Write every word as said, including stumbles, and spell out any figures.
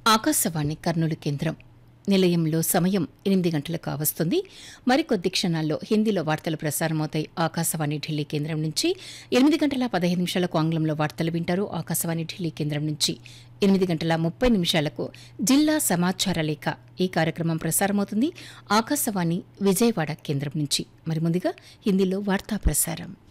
ఆకాశవాణి కర్నూలు కేంద్రం నిలయంలో సమయం ఎనిమిది గంటలకు కావస్తుంది. మరికొద్ది క్షణాల్లో హిందీలో వార్తలు ప్రసారమవుతాయి. ఆకాశవాణి ఢిల్లీ కేంద్రం నుంచి ఎనిమిది గంటల పదహైదు నిమిషాలకు ఆంగ్లంలో వార్తలు వింటారు. ఆకాశవాణి ఢిల్లీ కేంద్రం నుంచి ఎనిమిది గంటల ముప్పై నిమిషాలకు జిల్లా సమాచార లేఖ ఈ కార్యక్రమం ప్రసారమవుతుంది. ఆకాశవాణి విజయవాడ కేంద్రం నుంచి. మరి ముందుగా హిందీలో వార్తా ప్రసారం.